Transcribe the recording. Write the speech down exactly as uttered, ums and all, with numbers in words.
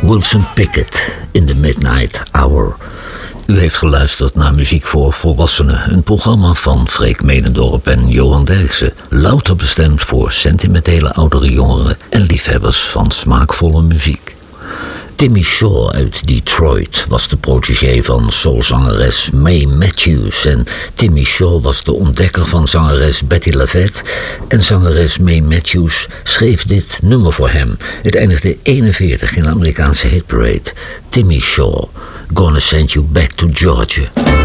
Wilson Pickett in the Midnight Hour. U heeft geluisterd naar Muziek voor Volwassenen, een programma van Freek Menendorp en Johan Derksen, louter bestemd voor sentimentele oudere jongeren en liefhebbers van smaakvolle muziek. Timmy Shaw uit Detroit was de protégé van soulzangeres Mae Matthews en Timmy Shaw was de ontdekker van zangeres Betty LaVette en zangeres Mae Matthews schreef dit nummer voor hem. Het eindigde eenenveertig in de Amerikaanse hitparade. Timmy Shaw, Gonna Send You Back to Georgia.